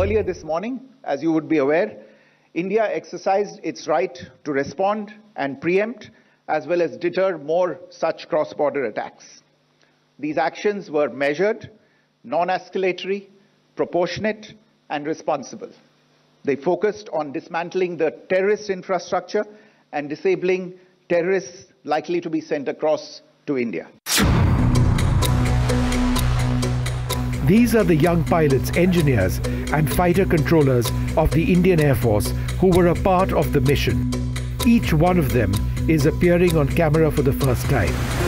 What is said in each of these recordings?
earlier this morning, as you would be aware, India exercised its right to respond and preempt, as well as deter more such cross-border attacks. These actions were measured, non-escalatory, proportionate, and responsible. They focused on dismantling the terrorist infrastructure and disabling terrorists likely to be sent across to India. These are the young pilots, engineers, and fighter controllers of the Indian Air Force who were a part of the mission. Each one of them is appearing on camera for the first time.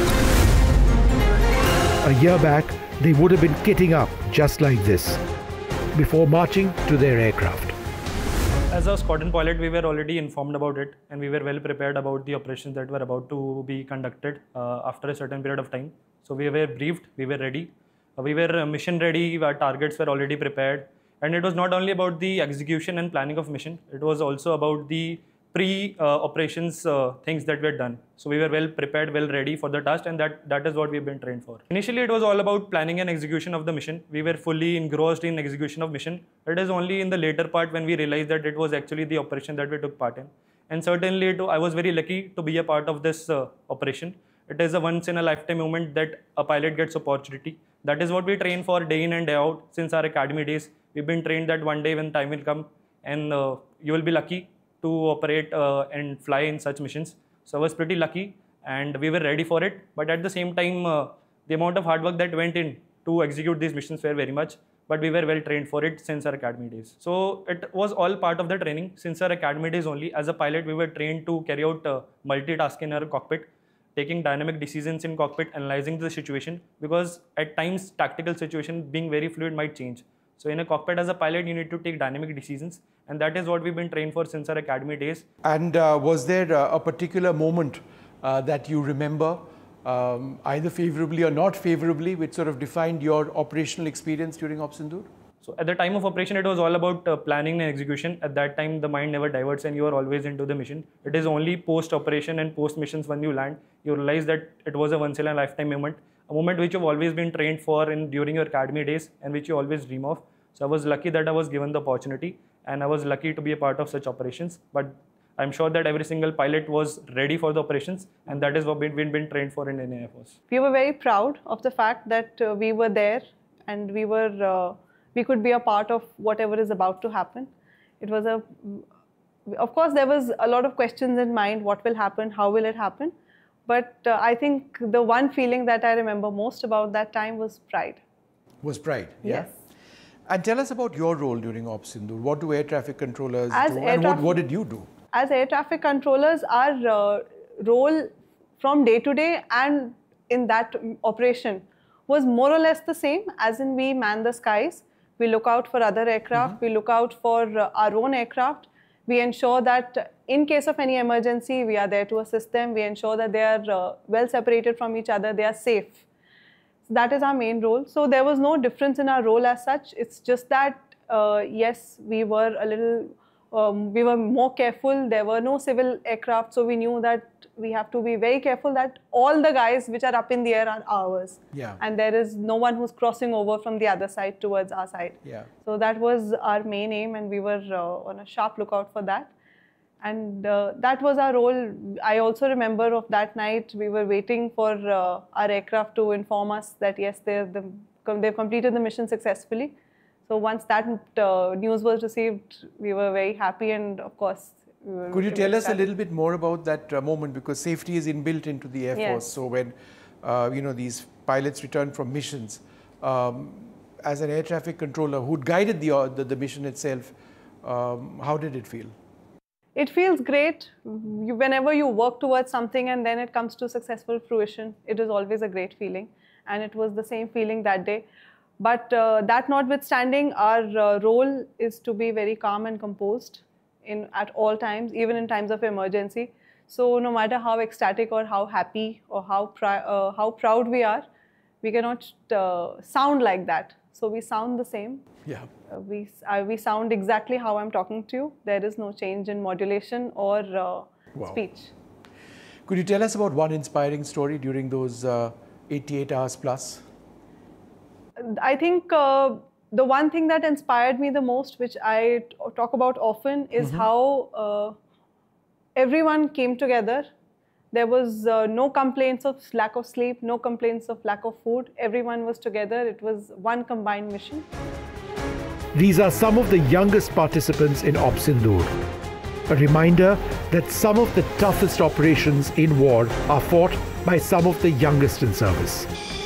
A year back, they would have been kitting up just like this before marching to their aircraft. As a squadron pilot, we were already informed about it, and we were well prepared about the operations that were about to be conducted after a certain period of time. So we were briefed, we were ready. We were mission ready, our targets were already prepared. And it was not only about the execution and planning of mission, it was also about the pre-operations things that were done. So we were well prepared, well ready for the task, and that is what we've been trained for. Initially, it was all about planning and execution of the mission. We were fully engrossed in execution of mission. It is only in the later part when we realized that it was actually the operation that we took part in. And certainly, I was very lucky to be a part of this operation. It is a once-in-a-lifetime moment that a pilot gets opportunity. That is what we train for day in and day out since our academy days. We've been trained that one day when time will come and you will be lucky to operate and fly in such missions. So I was pretty lucky and we were ready for it. But at the same time, the amount of hard work that went in to execute these missions were very much. But we were well trained for it since our academy days. So it was all part of the training. Since our academy days only, as a pilot, we were trained to carry out multitasking in our cockpit, taking dynamic decisions in cockpit, analyzing the situation, because at times tactical situation being very fluid might change. So in a cockpit as a pilot, you need to take dynamic decisions, and that is what we've been trained for since our academy days. And was there a particular moment that you remember, either favorably or not favorably, which sort of defined your operational experience during Op Sindoor? So at the time of operation, it was all about planning and execution. At that time, the mind never diverts and you are always into the mission. It is only post-operation and post-missions when you land, you realize that it was a once-in-a-lifetime moment, a moment which you've always been trained for during your academy days and which you always dream of. So I was lucky that I was given the opportunity and I was lucky to be a part of such operations. But I'm sure that every single pilot was ready for the operations, and that is what we've been trained for in Indian Air Force. We were very proud of the fact that we were there and we could be a part of whatever is about to happen. It was of course, there was a lot of questions in mind, what will happen, how will it happen? But I think the one feeling that I remember most about that time was pride. Was pride, yeah? Yes. And tell us about your role during Op Sindoor. What do air traffic controllers do, and what did you do? As air traffic controllers, our role from day to day and in that operation was more or less the same, as in we man the skies. We look out for other aircraft, we look out for our own aircraft. We ensure that in case of any emergency, we are there to assist them. We ensure that they are well separated from each other, they are safe. So that is our main role. So there was no difference in our role as such. It's just that, yes, we were a little, we were more careful. There were no civil aircraft, so we knew that we have to be very careful that all the guys which are up in the air are ours. Yeah. And there is no one who's crossing over from the other side towards our side. Yeah. So that was our main aim, and we were on a sharp lookout for that. And that was our role. I also remember of that night, we were waiting for our aircraft to inform us that yes, they've completed the mission successfully. So once that news was received, we were very happy, and of course, could you tell us a little bit more about that moment, because safety is inbuilt into the Air Force. So when these pilots return from missions, as an air traffic controller who'd guided the mission itself, how did it feel? It feels great. Whenever you work towards something and then it comes to successful fruition, it is always a great feeling, and it was the same feeling that day. But that notwithstanding, our role is to be very calm and composed at all times, even in times of emergency. So no matter how ecstatic or how happy or how proud we are, we cannot sound like that. So we sound the same. Yeah. We sound exactly how I'm talking to you. There is no change in modulation or speech. Could you tell us about one inspiring story during those 88 hours plus? I think the one thing that inspired me the most, which I talk about often, is how everyone came together. There was no complaints of lack of sleep, no complaints of lack of food. Everyone was together. It was one combined mission. These are some of the youngest participants in Op Sindoor. A reminder that some of the toughest operations in war are fought by some of the youngest in service.